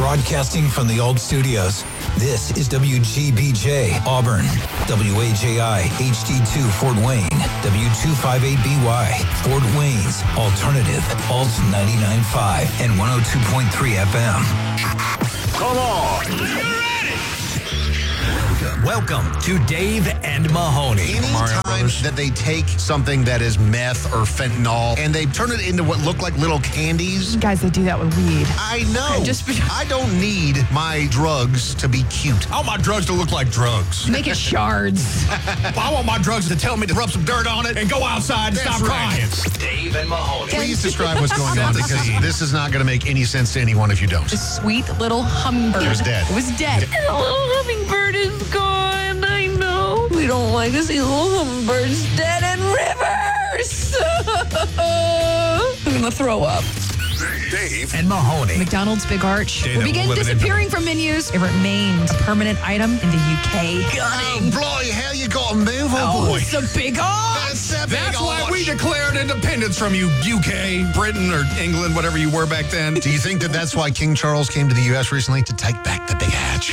Broadcasting from the old studios, this is WGBJ Auburn, WAJI HD2 Fort Wayne, W258BY Fort Wayne's Alternative, Alt 99.5 and 102.3 FM. Come on. Welcome to Dave and Mahoney. Anytime that they take something that is meth or fentanyl and they turn it into what look like little candies. Guys, they do that with weed. I know. I don't need my drugs to be cute. I want my drugs to look like drugs. Make it shards. I want my drugs to tell me to rub some dirt on it and go outside and stop crying. Dave and Mahoney. Please describe what's going on, because this is not going to make any sense to anyone if you don't. The sweet little hummingbird. It was dead. It was dead. The little hummingbird is gone. I know. We don't like to see little hummingbirds dead in rivers. I'm going to throw up. Dave and Mahoney. McDonald's Big Arch will begin disappearing from menus. It remains a permanent item in the UK. Oh, bloody hell, you got to move, Oh, boy. it's a Big Arch. That's why we declared independence from you, UK, Britain, or England, whatever you were back then. Do you think that that's why King Charles came to the U.S. recently? To take back the Big Hatch.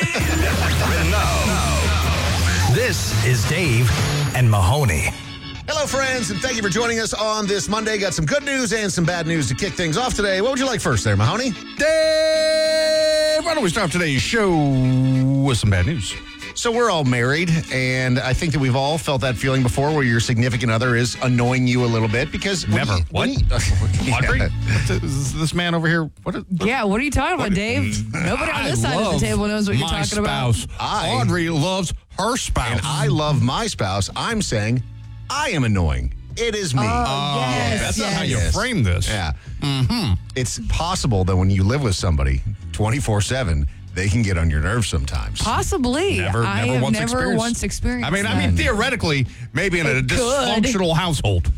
No. This is Dave and Mahoney. Hello, friends, and thank you for joining us on this Monday. Got some good news and some bad news to kick things off today. What would you like first there, Mahoney? Dave, why don't we start today's show with some bad news? So we're all married, and I think that we've all felt that feeling before where your significant other is annoying you a little bit because... Never. Audrey? Is this man over here? Yeah, what are you talking about, Dave? Nobody on this side of the table knows what you're talking about. Audrey loves her spouse. And I love my spouse. I'm saying I am annoying. It is me. That's not how you frame this. Yeah. Mm-hmm. It's possible that when you live with somebody 24/7, they can get on your nerves sometimes. Possibly. I have never once experienced I mean, theoretically, maybe in a dysfunctional household.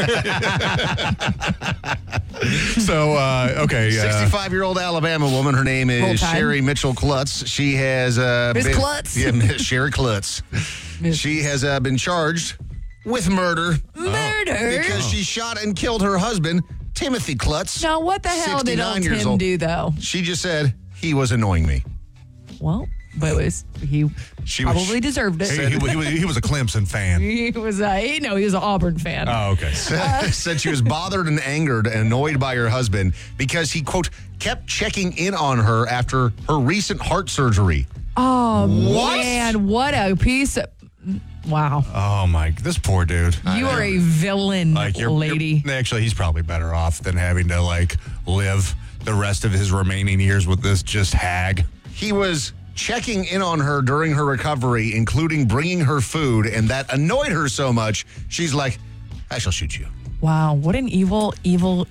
So, okay. 65-year-old Alabama woman. Her name is Sherry Mitchell Klutz. She has Miss Klutz. Yeah, Sherry Klutz. She has been charged with murder. Murder? Because she shot and killed her husband, Timothy Klutz. Now, what the hell did old Tim do, though? She just said he was annoying me. Well, but he probably deserved it. He was a Clemson fan. He was he was an Auburn fan. Oh, okay. Said she was bothered and angered and annoyed by her husband because he, quote, kept checking in on her after her recent heart surgery. Oh, man, what a piece of... Wow. Oh, my, this poor dude. You are a villain, lady. Actually, he's probably better off than having to, live the rest of his remaining years with this just hag. He was checking in on her during her recovery, including bringing her food, and that annoyed her so much, she's like, I shall shoot you. Wow, what an evil human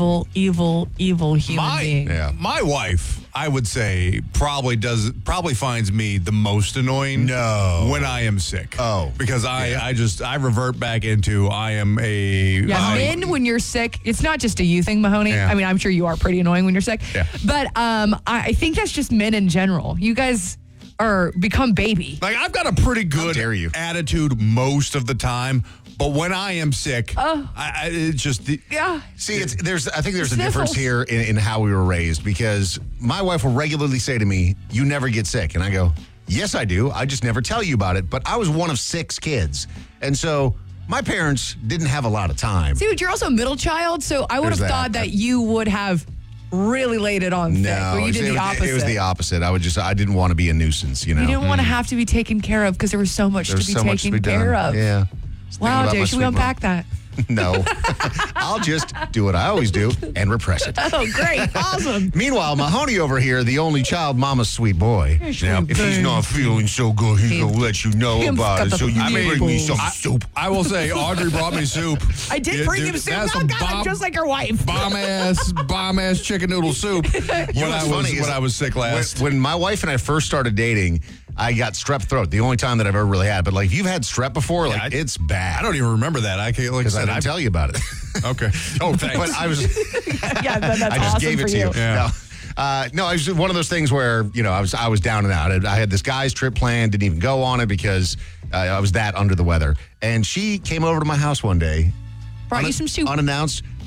being. Yeah. My wife, I would say, probably finds me the most annoying. No. When I am sick. Oh. Because I revert back into I am a... Men, when you're sick, it's not just a you thing, Mahoney. Yeah. I mean, I'm sure you are pretty annoying when you're sick. Yeah. But I think that's just men in general. You guys become baby. I've got a pretty good dare you. attitude most of the time. But when I am sick, it's just... Yeah. See, I think there's a Sniffles. difference here in how we were raised, because my wife will regularly say to me, you never get sick. And I go, yes, I do. I just never tell you about it. But I was one of 6 kids. And so my parents didn't have a lot of time. See, but you're also a middle child, so I would have thought that you would have really laid it on thick. No, Or you did the opposite. It was the opposite. I didn't want to be a nuisance, You didn't want to have to be taken care of because there was so much to be taken care of. Yeah. Wow, Jay, should we unpack that? No. I'll just do what I always do and repress it. Oh, great. Awesome. Meanwhile, Mahoney over here, the only child, mama's sweet boy. Now, if he's not feeling so good, he's going to let you know about it. So you bring me some soup. I will say, Audrey brought me soup. I did bring him soup. That's Oh, some God, I'm just like your wife. Bomb-ass chicken noodle soup when I was sick last. When my wife and I first started dating, I got strep throat. The only time that I've ever really had. But if you've had strep before, it's bad. I don't even remember that. I can't. Because I didn't tell you about it. Okay. Oh, thanks. But I was. Yeah, that's I just awesome gave it for to you. Yeah. No, it was one of those things where I was down and out. I had this guy's trip planned, didn't even go on it because I was that under the weather. And she came over to my house one day, brought you some soup unannounced, just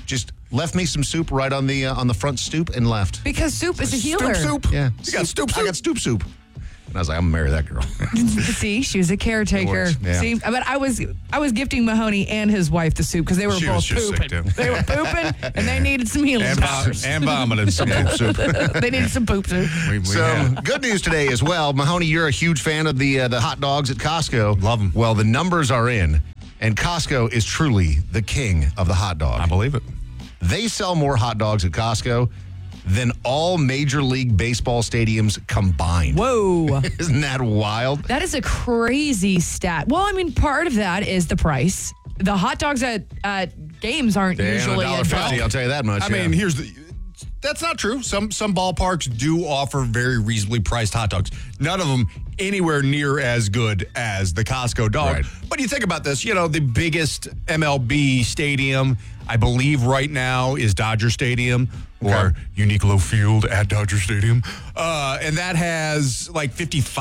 left me some soup right on the front stoop and left. Because soup is a healer. Soup. Yeah. You got stoop soup? I got stoop soup. And I was like, I'm going to marry that girl. See, she was a caretaker. It works, yeah. See, but I was gifting Mahoney and his wife the soup because they were She both was just sick, pooping. too. They were pooping and they needed some healing powers. And vomiting some poop soup. They needed some poop soup. So good news today as well. Mahoney, you're a huge fan of the hot dogs at Costco. Love 'em. Well, the numbers are in, and Costco is truly the king of the hot dog. I believe it. They sell more hot dogs at Costco than all Major League Baseball stadiums combined. Whoa. Isn't that wild? That is a crazy stat. Well, I mean, part of that is the price. The hot dogs at games aren't usually $1.50, I'll tell you that much. I mean, that's not true. Some ballparks do offer very reasonably priced hot dogs. None of them anywhere near as good as the Costco dog. Right. But you think about this, the biggest MLB stadium, I believe right now, is Dodger Stadium or Uniqlo Field at Dodger Stadium. And that has like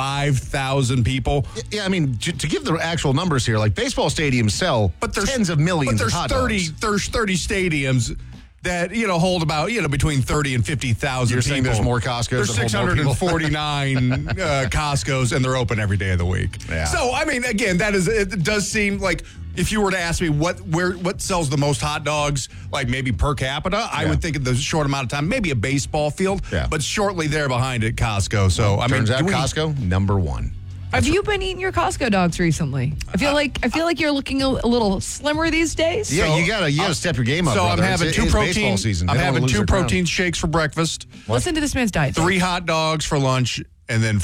55,000 people. Yeah, I mean, to give the actual numbers here, like baseball stadiums sell tens of millions of hot dogs. There's 30 stadiums that, hold about, between 30 and 50,000 You're people. saying there's more Costcos There's that hold more people? 649 Costcos, and they're open every day of the week. Yeah. So, I mean, again, it does seem like if you were to ask me what sells the most hot dogs, like maybe per capita, I would think in the short amount of time, maybe a baseball field, but shortly there behind it, Costco. So, Turns out Costco, number one. Have you been eating your Costco dogs recently? I feel like you're looking a little slimmer these days. Yeah, you gotta step your game up. So brother. I'm having It's baseball two season. I'm They don't having lose 2 their protein ground. shakes for breakfast, Listen to this man's diet. 3 hot dogs for lunch, and then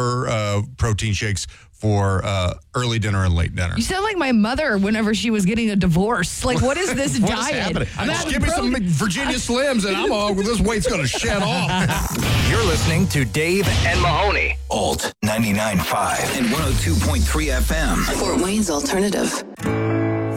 4 protein shakes for early dinner and late dinner. You sound like my mother whenever she was getting a divorce. Like, what is this What is diet? happening? Just give me some Virginia Slims, and I'm all this weight's going to shed off. You're listening to Dave and Mahoney. Alt 99.5 and 102.3 FM. Fort Wayne's Alternative.